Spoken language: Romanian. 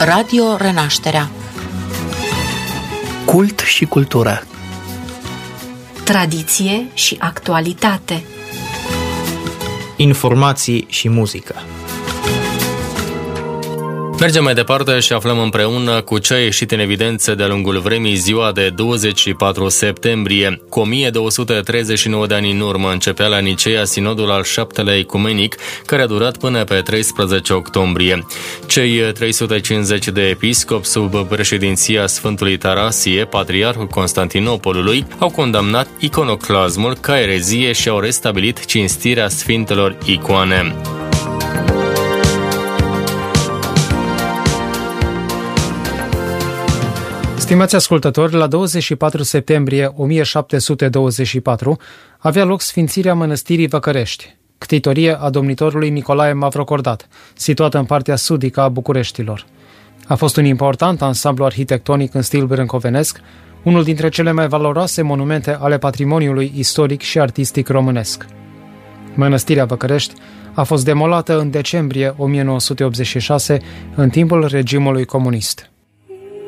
Radio Renașterea. Cult și cultură. Tradiție și actualitate. Informații și muzică. Mergem mai departe și aflăm împreună cu ce a ieșit în evidență de-a lungul vremii ziua de 24 septembrie. Cu 1239 de ani în urmă începea la Nicea Sinodul al VII-lea ecumenic, care a durat până pe 13 octombrie. Cei 350 de episcopi sub președinția Sfântului Tarasie, patriarhul Constantinopolului, au condamnat iconoclasmul ca erezie și au restabilit cinstirea sfintelor icoane. Stimați ascultători, la 24 septembrie 1724 avea loc sfințirea mănăstirii Văcărești, ctitorie a domnitorului Nicolae Mavrocordat, situată în partea sudică a Bucureștilor. A fost un important ansamblu arhitectonic în stil brâncovenesc, unul dintre cele mai valoroase monumente ale patrimoniului istoric și artistic românesc. Mănăstirea Văcărești a fost demolată în decembrie 1986 în timpul regimului comunist.